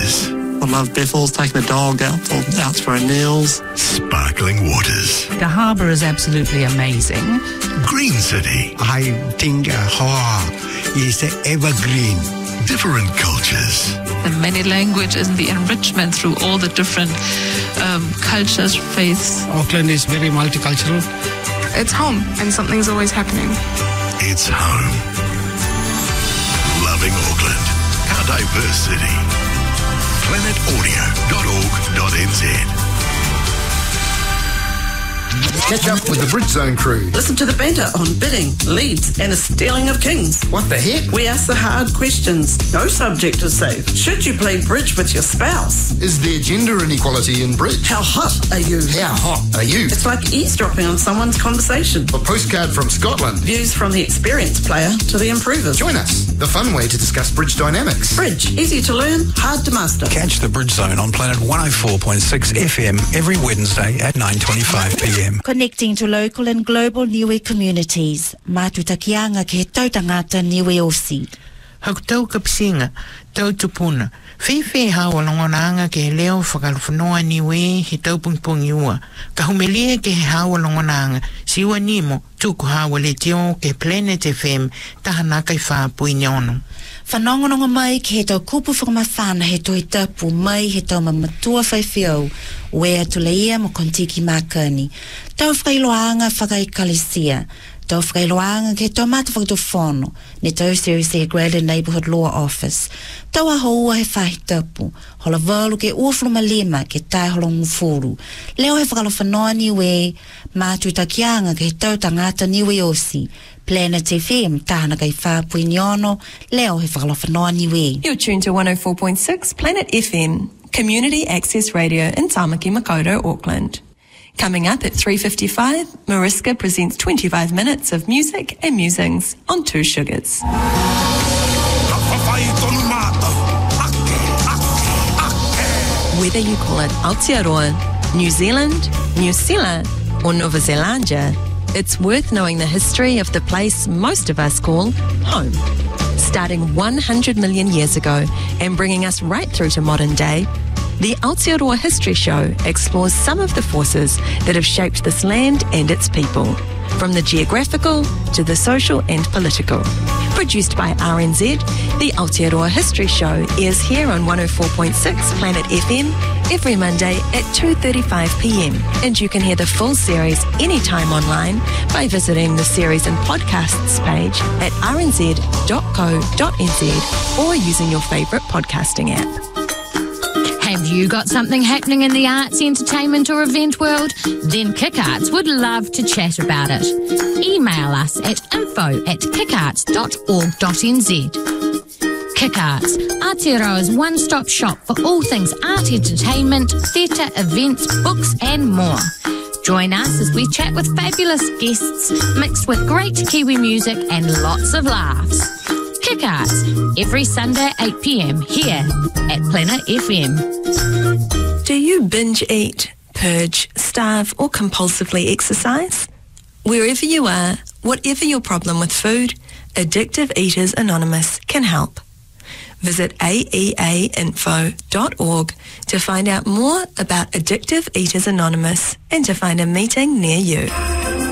beaches. I love Bethel's, taking the dog out for our meals. Sparkling waters. The harbour is absolutely amazing. Green City. I think is evergreen. Different cultures. The many languages and the enrichment through all the different cultures, faiths. Auckland is very multicultural. It's home and something's always happening. It's home. Loving Auckland. Our diverse city. planetaudio.org.nz. Catch up with the Bridgezone crew. Listen to the banter on bidding, leads, and the stealing of kings. What the heck? We ask the hard questions. No subject is safe. Should you play bridge with your spouse? Is there gender inequality in bridge? How hot are you? How hot are you? It's like eavesdropping on someone's conversation. A postcard from Scotland. Views from the experienced player to the improvers. Join us. The fun way to discuss bridge dynamics. Bridge. Easy to learn, hard to master. Catch the Bridge Zone on Planet 104.6 FM every Wednesday at 9:25 p.m. Connecting to local and global Niue communities. Matutakianga ke tau tangata Niue Osi. Hau tau kapisinga, tau tupuna. Whiwhi hawa longonanga ke leo whakalwhanoa Niue he tau pungpungi ua. Ka humelia ke he hawa longonanga. Siwa nimo, tuku hawa le teo ke Planet FM tahana kai whapui nyono. Whanongononga mai ke he tau kupu whakamawhana he toi tapu mai he tau mamatua whaiwhiau wea tuleia mo kontiki makani. Tau whailoanga whakaikalisia. Tau whailoanga ke tau mata whakatofono ne tau series e Graded Neighbourhood Law Office. Tau aho ua he whahi tapu. Hola walu ke uafulu malima ke tai holo ngufuru. Leo he whakalawhanoa Niue mātu takianga ke he tau tangata Niue Osi. Planet FM, tahana kai whapui niono, leo he whakalawhanoa Niue. You're tuned to 104.6 Planet FM, Community Access Radio in Tamaki Makaurau, Auckland. Coming up at 3:55, Mariska presents 25 minutes of music and musings on Two Sugars. Whether you call it Aotearoa, New Zealand, New Zealand, or Nova Zelandia, it's worth knowing the history of the place most of us call home. Starting 100 million years ago and bringing us right through to modern day, the Aotearoa History Show explores some of the forces that have shaped this land and its people, from the geographical to the social and political. Produced by RNZ, the Aotearoa History Show airs here on 104.6 Planet FM every Monday at 2:35 p.m. And you can hear the full series anytime online by visiting the series and podcasts page at rnz.co.nz or using your favourite podcasting app. Have you got something happening in the arts, entertainment or event world? Then KickArts would love to chat about it. Email us at info@kickarts.org.nz. KickArts, Aotearoa's one-stop shop for all things art, entertainment, theatre, events, books and more. Join us as we chat with fabulous guests, mixed with great Kiwi music and lots of laughs. KickArts, every Sunday 8 p.m. here at Planet FM. Do you binge eat, purge, starve or compulsively exercise? Wherever you are, whatever your problem with food, Addictive Eaters Anonymous can help. Visit aeainfo.org to find out more about Addictive Eaters Anonymous and to find a meeting near you.